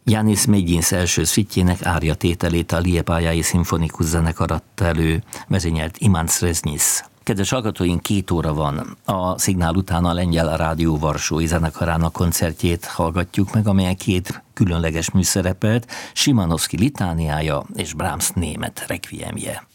Jánis Meigins első szvittjének árjatételét a Liepájai Szimfonikus Zenekar adta elő, vezényelt Iman Sreznyis. Kedves hallgatóink, 2 óra van. A szignál után a Lengyel Rádió Varsói Zenekarának koncertjét hallgatjuk meg, amelyen 2 különleges mű szerepelt, Szymanowski litániája és Brahms német rekviemje.